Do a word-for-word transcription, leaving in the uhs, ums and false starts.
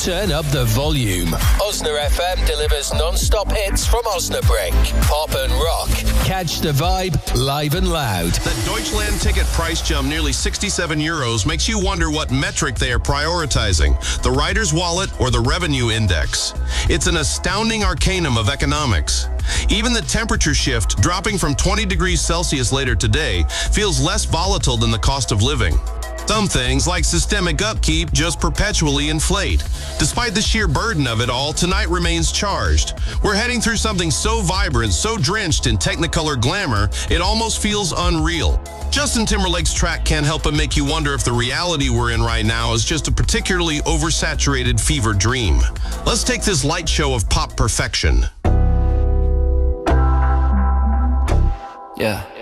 Turn up the volume. Osna F M delivers non-stop hits from Osnabrück. Pop and rock. Catch the vibe live and loud. The Deutschland ticket price jump nearly sixty-seven euros makes you wonder what metric they are prioritizing, the rider's wallet or the revenue index. It's an astounding arcanum of economics. Even the temperature shift, dropping from twenty degrees Celsius later today, feels less volatile than the cost of living. Some things, like systemic upkeep, just perpetually inflate. Despite the sheer burden of it all, tonight remains charged. We're heading through something so vibrant, so drenched in Technicolor glamour, it almost feels unreal. Justin Timberlake's track can't help but make you wonder if the reality we're in right now is just a particularly oversaturated fever dream. Let's take this light show of pop perfection. Yeah.